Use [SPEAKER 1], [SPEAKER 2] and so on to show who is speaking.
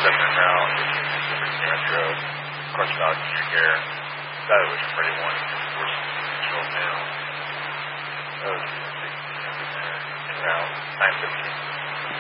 [SPEAKER 1] 7 round, Super Sandro, Crush Dog Street Hair. That was pretty one. Force control now. That was 6 round, 9:15.